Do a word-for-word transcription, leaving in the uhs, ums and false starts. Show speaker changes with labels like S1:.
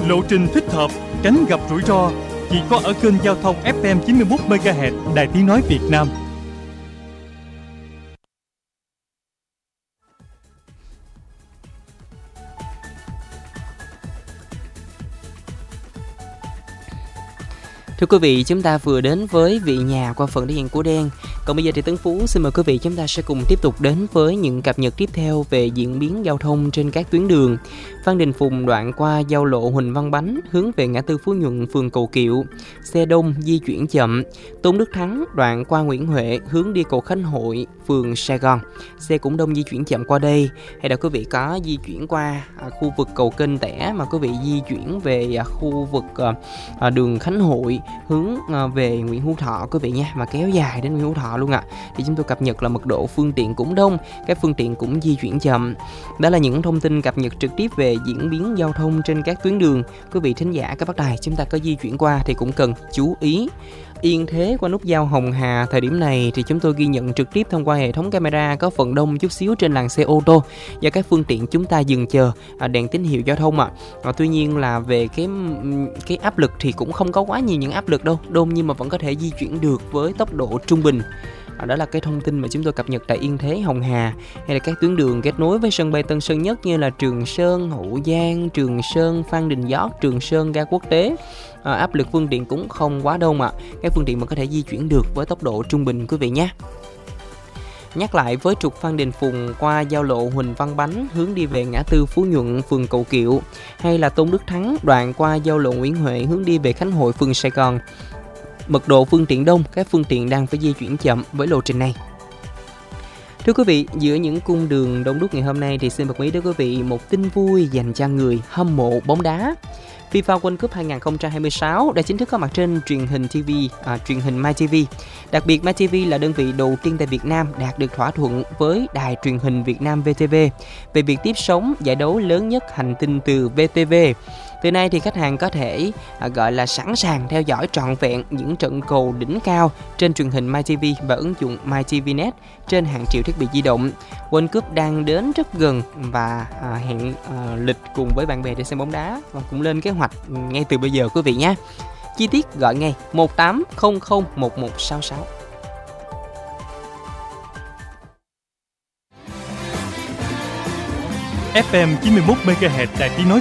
S1: lộ trình thích hợp, tránh gặp rủi ro. Chỉ có ở kênh giao thông ép em chín mươi mốt mê ga héc Đài Tiếng nói Việt Nam.
S2: Thưa quý vị, chúng ta vừa đến với Vị Nhà qua phần thể hiện của Đen. Còn bây giờ thì Tấn Phú xin mời quý vị chúng ta sẽ cùng tiếp tục đến với những cập nhật tiếp theo về diễn biến giao thông trên các tuyến đường. Phan Đình Phùng đoạn qua giao lộ Huỳnh Văn Bánh hướng về ngã tư Phú Nhuận, phường Cầu Kiệu, xe đông di chuyển chậm. Tôn Đức Thắng đoạn qua Nguyễn Huệ hướng đi cầu Khánh Hội, phường Sài Gòn, xe cũng đông di chuyển chậm qua đây. Hay là quý vị có di chuyển qua à, khu vực cầu Kênh Tẻ mà quý vị di chuyển về à, khu vực à, đường Khánh Hội hướng à, về Nguyễn Hữu Thọ quý vị nha, mà kéo dài đến Nguyễn Hữu Thọ luôn ạ. À. Thì chúng tôi cập nhật là mật độ phương tiện cũng đông, các phương tiện cũng di chuyển chậm. Đó là những thông tin cập nhật trực tiếp về diễn biến giao thông trên các tuyến đường. Quý vị thính giả các bác đài chúng ta có di chuyển qua thì cũng cần chú ý. Yên Thế qua nút giao Hồng Hà thời điểm này thì chúng tôi ghi nhận trực tiếp thông qua hệ thống camera có phần đông chút xíu trên làn xe ô tô và các phương tiện chúng ta dừng chờ à, đèn tín hiệu giao thông ạ. À. À, tuy nhiên là về cái cái áp lực thì cũng không có quá nhiều những áp lực đâu, đông nhưng mà vẫn có thể di chuyển được với tốc độ trung bình. À, đó là cái thông tin mà chúng tôi cập nhật tại Yên Thế, Hồng Hà hay là các tuyến đường kết nối với sân bay Tân Sơn Nhất như là Trường Sơn, Hậu Giang, Trường Sơn, Phan Đình Giót, Trường Sơn, ga quốc tế. À, áp lực phương tiện cũng không quá đông ạ. À. Các phương tiện mà có thể di chuyển được với tốc độ trung bình quý vị nhé. Nhắc lại với trục Phan Đình Phùng qua giao lộ Huỳnh Văn Bánh hướng đi về ngã tư Phú Nhuận, phường Cầu Kiệu, hay là Tôn Đức Thắng đoạn qua giao lộ Nguyễn Huệ hướng đi về Khánh Hội, phường Sài Gòn. Mật độ phương tiện đông, các phương tiện đang phải di chuyển chậm với lộ trình này. Thưa quý vị, giữa những cung đường đông đúc ngày hôm nay thì xin bật mí đến quý vị một tin vui dành cho người hâm mộ bóng đá. FIFA World Cup hai không hai sáu đã chính thức có mặt trên truyền hình ti vi, à, truyền hình MyTV. Đặc biệt MyTV là đơn vị đầu tiên tại Việt Nam đạt được thỏa thuận với đài truyền hình Việt Nam vê tê vê về việc tiếp sóng giải đấu lớn nhất hành tinh từ vê tê vê. Từ nay thì khách hàng có thể à, gọi là sẵn sàng theo dõi trọn vẹn những trận cầu đỉnh cao trên truyền hình MyTV và ứng dụng MyTVnet trên hàng triệu thiết bị di động. World Cup đang đến rất gần và à, hẹn à, lịch cùng với bạn bè để xem bóng đá và cũng lên kế hoạch ngay từ bây giờ quý vị nhé. Chi tiết gọi ngay một tám không không một một sáu sáu.
S1: ép em chín mươi mốt mê ga héc Đài Tiếng nói